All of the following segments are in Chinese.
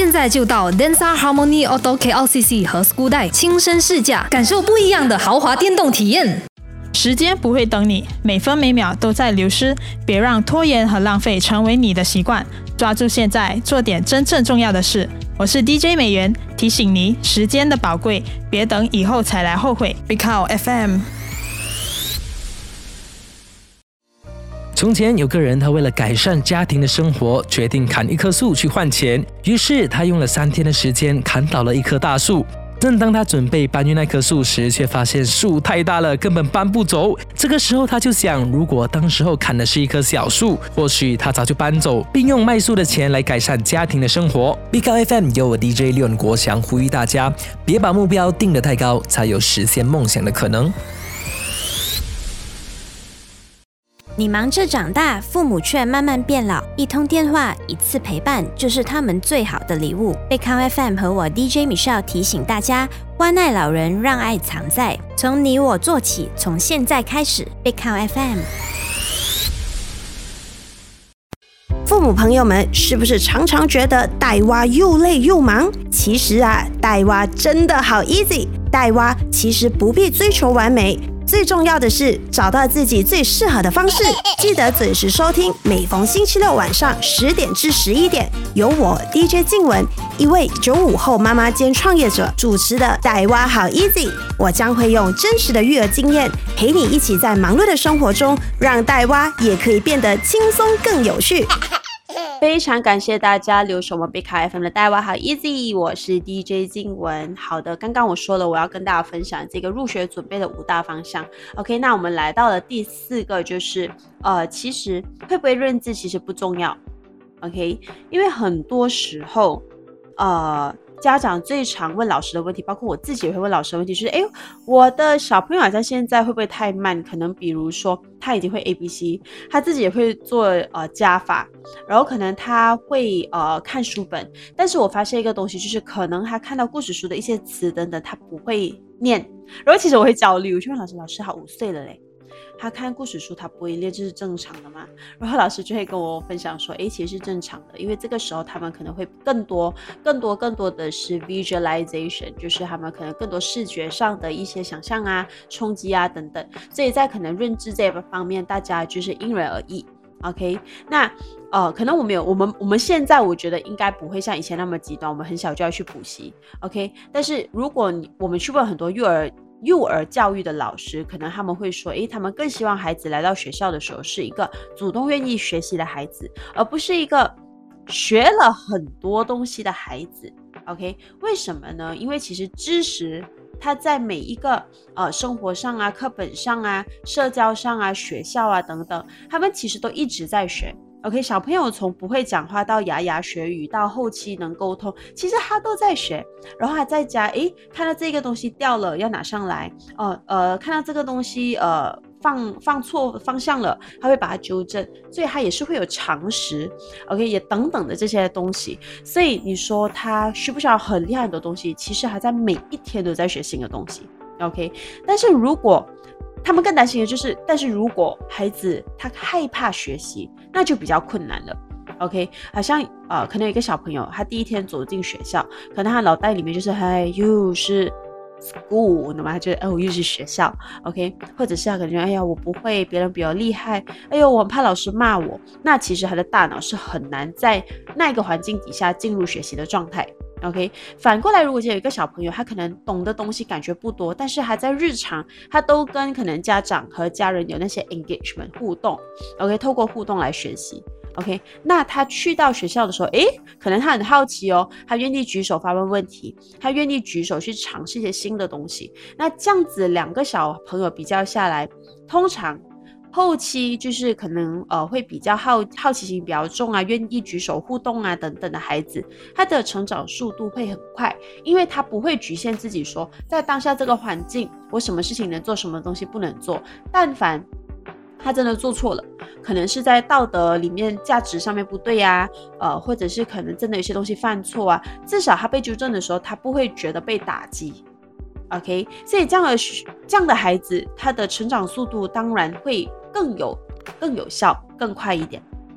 现在就到 Densa Harmony Auto KLCC 和 Skudai 亲身试驾，感受不一样的豪华电动体验。 时间不会等你，每分每秒都在流失，别让拖延和浪费成为你的习惯。抓住现在，做点真正重要的事。我是 DJ 美元，提醒你时间的宝贵，别等以后才来后悔。Big Cow FM。 从前有个人，他为了改善家庭的生活，决定砍一棵树去换钱。于是他用了3天的时间砍倒了一棵大树。正当他准备搬运那棵树时，却发现树太大了，根本搬不走。这个时候他就想，如果当时候砍的是一棵小树，或许他早就搬走，并用卖树的钱来改善家庭的生活。Big Cow FM 由我 DJ 廖国祥呼吁大家，别把目标定得太高，才有实现梦想的可能。 你忙着长大，父母却慢慢变老，一通电话，一次陪伴，就是他们最好的礼物。Big Cow FM 和我 DJ Michelle 提醒大家，关爱老人，让爱藏在，从你我做起，从现在开始。Big Cow FM。父母朋友们，是不是常常觉得带娃又累又忙？其实带娃真的好 easy。带娃其实不必追求完美，最重要的是找到自己最适合的方式。记得准时收听，每逢星期六晚上10点至11点，由我 DJ 静雯，一位95后妈妈兼创业者主持的带娃好 easy。我将会用真实的育儿经验，陪你一起在忙碌的生活中，让带娃也可以变得轻松更有趣。非常感谢大家留守我们 Big Cow FM 的带娃好 easy， 我是 DJ 静雯。好的，刚刚我说了我要跟大家分享这个入学准备的5大方向。OK， 那我们来到了第4个，就是其实会不会认字其实不重要。OK， 因为很多时候家长最常问老师的问题，包括我自己也会问老师的问题，就是我的小朋友好像现在会不会太慢？可能比如说他已经会 ABC， 他自己也会做加法，然后可能他会看书本，但是我发现一个东西，就是可能他看到故事书的一些词等等，他不会念，然后其实我会焦虑，我就问老师，老师他5岁了嘞，他看故事书他不会念，这是正常的吗？然后老师就会跟我分享说，其实是正常的，因为这个时候他们可能会更多的是 visualization， 就是他们可能更多视觉上的一些想象啊、冲击啊等等，所以在可能认知这方面，大家就是因人而异。OK， 那可能我们现在我觉得应该不会像以前那么极端，我们很小就要去补习。OK， 但是如果我们去问很多幼儿教育的老师，可能他们会说，他们更希望孩子来到学校的时候是一个主动愿意学习的孩子，而不是一个学了很多东西的孩子。OK， 为什么呢？因为其实知识它在每一个生活上啊、课本上啊、社交上啊、学校啊等等，他们其实都一直在学。OK， 小朋友从不会讲话到牙牙学语，到后期能沟通，其实他都在学。然后他在家，看到这个东西掉了要拿上来，看到这个东西放错方向了，他会把它纠正，所以他也是会有常识 ，OK， 也等等的这些东西。所以你说他需不需要很厉害的东西？其实他在每一天都在学新的东西 ，OK。但是如果他们更担心的就是，但是如果孩子他害怕学习，那就比较困难了。OK， 好像可能有一个小朋友，他第一天走进学校，可能他脑袋里面就是又是 school， 那么他觉得又是学校 ，OK， 或者是他可能觉得我不会，别人比我厉害，我很怕老师骂我。那其实他的大脑是很难在那个环境底下进入学习的状态。OK， 反过来，如果有一个小朋友，他可能懂的东西感觉不多，但是还在日常，他都跟可能家长和家人有那些 engagement 互动 ，OK， 透过互动来学习 ，OK， 那他去到学校的时候，可能他很好奇他愿意举手发问问题，他愿意举手去尝试一些新的东西。那这样子2个小朋友比较下来，通常后期就是可能会比较好奇心比较重啊，愿意举手互动啊等等的孩子，他的成长速度会很快，因为他不会局限自己说在当下这个环境我什么事情能做，什么东西不能做。但凡他真的做错了，可能是在道德里面价值上面不对啊，或者是可能真的有些东西犯错啊，至少他被纠正的时候他不会觉得被打击。OK， 所以这样的孩子，他的成长速度当然会更有效、更快一点。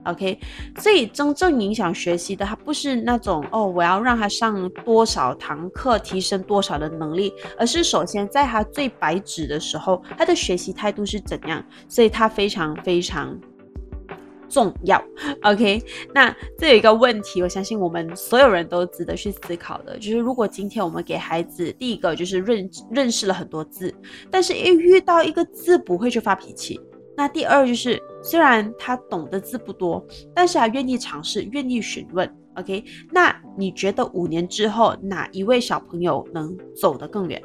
OK， 所以真正影响学习的，它不是那种我要让他上多少堂课，提升多少的能力，而是首先在他最白纸的时候，他的学习态度是怎样，所以他非常非常重要。OK， 那这有一个问题，我相信我们所有人都值得去思考的，就是如果今天我们给孩子第一个就是认识了很多字，但是一遇到一个字不会就发脾气。那第二就是虽然他懂的字不多，但是他愿意尝试，愿意询问。 OK， 那你觉得5年之后哪一位小朋友能走得更远？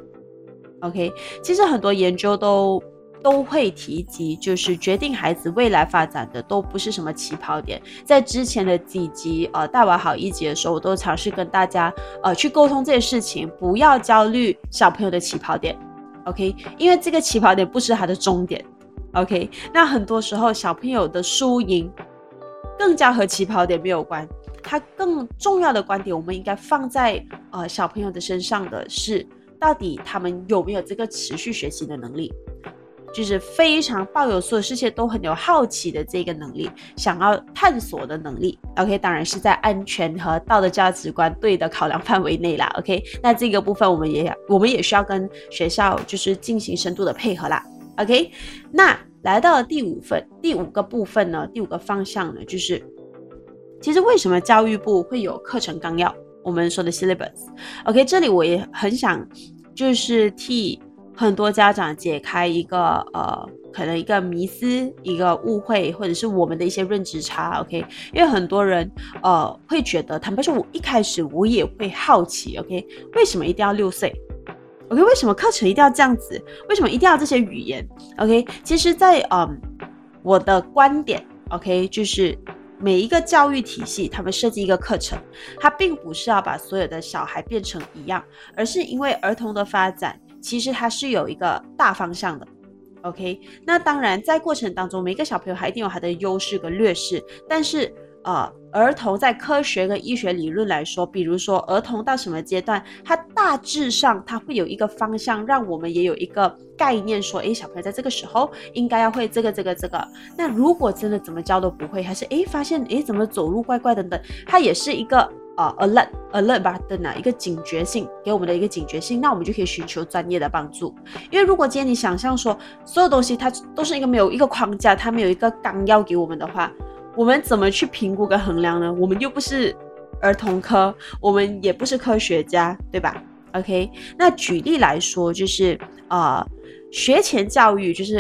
OK， 其实很多研究都会提及，就是决定孩子未来发展的都不是什么起跑点。在之前的几集大娃好一集的时候，我都尝试跟大家去沟通这些事情，不要焦虑小朋友的起跑点。 OK， 因为这个起跑点不是他的终点。OK， 那很多时候小朋友的输赢更加和起跑点没有关，他更重要的观点我们应该放在小朋友的身上的是，到底他们有没有这个持续学习的能力，就是非常抱有所有世界都很有好奇的这个能力，想要探索的能力。 OK， 当然是在安全和道德价值观对的考量范围内啦。 OK， 那这个部分我们也需要跟学校就是进行深度的配合啦。 OK， 那来到了第五个部分呢，第五个方向呢，就是其实为什么教育部会有课程纲要，我们说的 syllabus。 OK， 这里我也很想就是替很多家长解开一个可能一个迷思，一个误会，或者是我们的一些认知差。 OK， 因为很多人会觉得，坦白说我一开始我也会好奇。 OK， 为什么一定要6岁？OK， 为什么课程一定要这样子？为什么一定要这些语言？ OK， 其实在我的观点 OK， 就是每一个教育体系他们设计一个课程，它并不是要把所有的小孩变成一样，而是因为儿童的发展其实它是有一个大方向的。 OK， 那当然在过程当中每个小朋友还一定有他的优势跟劣势，但是儿童在科学跟医学理论来说，比如说儿童到什么阶段，他大致上他会有一个方向，让我们也有一个概念说，小朋友在这个时候应该要会这个。那如果真的怎么教都不会，还是发现怎么走路怪怪等等，它也是一个alert button， 一个警觉性，给我们的一个警觉性，那我们就可以寻求专业的帮助。因为如果今天你想象说所有东西它都是没有一个框架，它没有一个纲要给我们的话，我们怎么去评估跟衡量呢？我们又不是儿童科，我们也不是科学家，对吧？ OK， 那举例来说，就是学前教育就是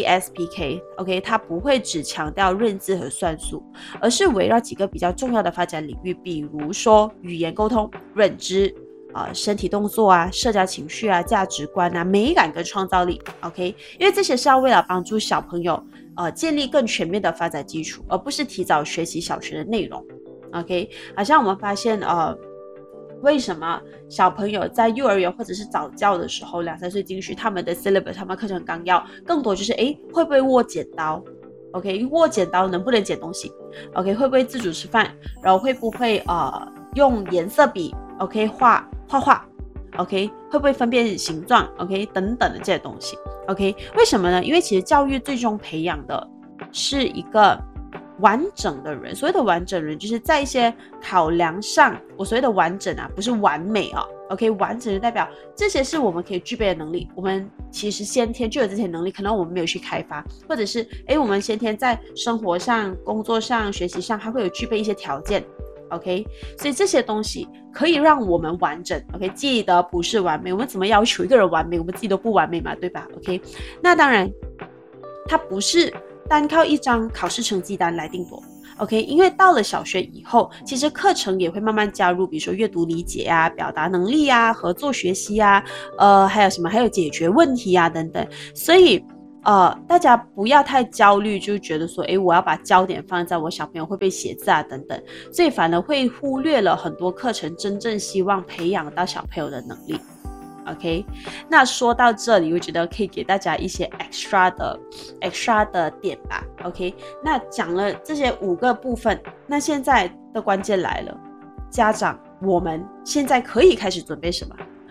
KSPK OK， 它不会只强调认字和算术，而是围绕几个比较重要的发展领域，比如说语言沟通、认知身体动作社交情绪价值观美感跟创造力。 OK， 因为这些是要为了帮助小朋友建立更全面的发展基础，而不是提早学习小学的内容。 OK， 好像我们发现为什么小朋友在幼儿园或者是早教的时候2-3岁进去，他们的 syllabus 他们课程纲要更多就是会不会握剪刀 OK， 握剪刀能不能剪东西 OK， 会不会自主吃饭，然后会不会用颜色笔 OK 画画 OK， 会不会分辨形状 OK 等等的这些东西。 OK， 为什么呢？因为其实教育最终培养的是一个完整的人。所谓的完整人就是在一些考量上，我所谓的完整不是完美OK， 完整就代表这些是我们可以具备的能力，我们其实先天就有这些能力，可能我们没有去开发，或者是我们先天在生活上、工作上、学习上还会有具备一些条件。 OK， 所以这些东西可以让我们完整。 OK， 记得不是完美，我们怎么要求一个人完美，我们自己都不完美嘛，对吧？ OK， 那当然它不是单靠一张考试成绩单来定夺。 OK， 因为到了小学以后，其实课程也会慢慢加入，比如说阅读理解表达能力合作学习还有什么，还有解决问题等等。所以大家不要太焦虑，就觉得说我要把焦点放在我小朋友会不会写字等等，所以反而会忽略了很多课程真正希望培养到小朋友的能力。 OK， 那说到这里，我觉得可以给大家一些 extra 的点吧。 OK， 那讲了这些5个部分，那现在的关键来了，家长我们现在可以开始准备什么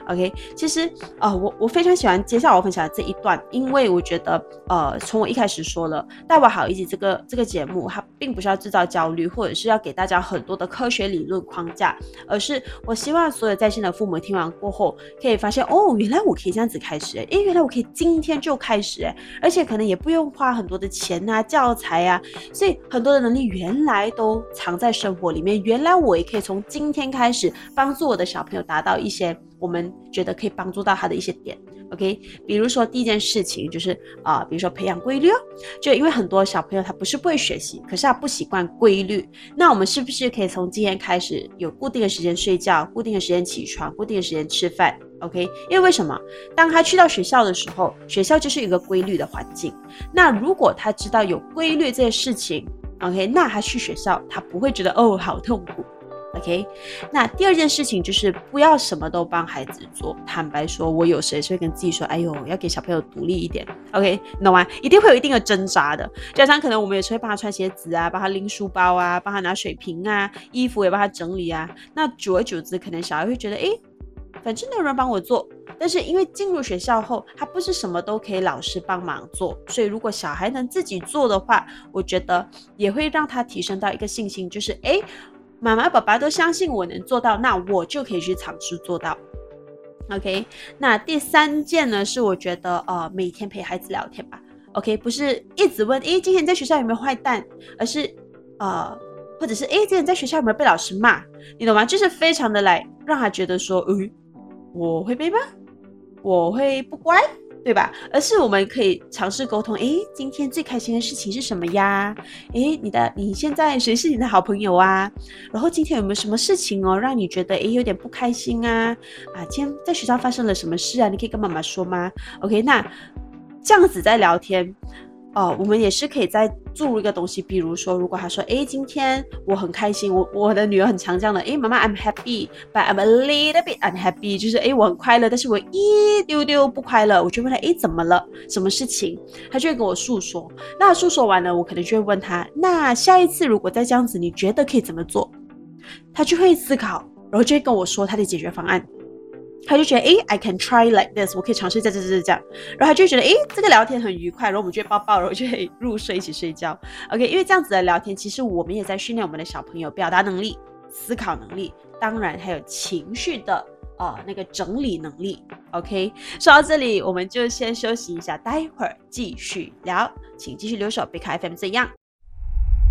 OK， 其实我非常喜欢接下来我分享的这一段，因为我觉得从我一开始说了，带娃好easy这个节目，它并不是要制造焦虑，或者是要给大家很多的科学理论框架，而是我希望所有在线的父母听完过后，可以发现原来我可以这样子开始，原来我可以今天就开始，而且可能也不用花很多的钱啊、教材啊，所以很多的能力原来都藏在生活里面，原来我也可以从今天开始帮助我的小朋友达到一些我们觉得可以帮助到他的一些点 ，OK？ 比如说第一件事情就是比如说培养规律就因为很多小朋友他不是不会学习，可是他不习惯规律，那我们是不是可以从今天开始有固定的时间睡觉、固定的时间起床、固定的时间吃饭 ？OK？ 因为为什么？当他去到学校的时候，学校就是一个规律的环境，那如果他知道有规律这些事情 ，OK？ 那他去学校他不会觉得好痛苦。OK， 那第二件事情就是不要什么都帮孩子做。坦白说，我有时也是会跟自己说，要给小朋友独立一点。OK， 你懂吗？一定会有一定的挣扎的。加上可能我们也是会帮他穿鞋子啊，帮他拎书包啊，帮他拿水瓶啊，衣服也帮他整理啊。那久而久之，可能小孩会觉得，反正没有人帮我做。但是因为进入学校后，他不是什么都可以老师帮忙做，所以如果小孩能自己做的话，我觉得也会让他提升到一个信心，就是妈妈爸爸都相信我能做到，那我就可以去尝试做到。OK， 那第三件呢是我觉得每天陪孩子聊天吧。OK， 不是一直问今天在学校有没有坏蛋，而是或者是今天在学校有没有被老师骂，你懂吗？就是非常的来让他觉得说我会被骂，我会不乖，对吧？而是我们可以尝试沟通，今天最开心的事情是什么呀？你现在谁是你的好朋友啊？然后今天有没有什么事情让你觉得有点不开心啊？今天在学校发生了什么事啊？你可以跟妈妈说吗 ？OK， 那这样子在聊天。我们也是可以再注入一个东西，比如说，如果他说，今天我很开心，我的女儿很常这样的，妈妈 I'm happy, but I'm a little bit unhappy， 就是我很快乐，但是我一丢丢不快乐，我就问他，怎么了？什么事情？他就会跟我诉说。那他诉说完了，我可能就会问他，那下一次如果再这样子，你觉得可以怎么做？他就会思考，然后就会跟我说他的解决方案。他就觉得I can try like this， 我可以尝试这样，然后他就觉得这个聊天很愉快，然后我们就会抱抱，然后就会入睡一起睡觉。OK， 因为这样子的聊天，其实我们也在训练我们的小朋友表达能力、思考能力，当然还有情绪的那个整理能力。OK， 说到这里，我们就先休息一下，待会儿继续聊，请继续留守贝卡 FM 这样。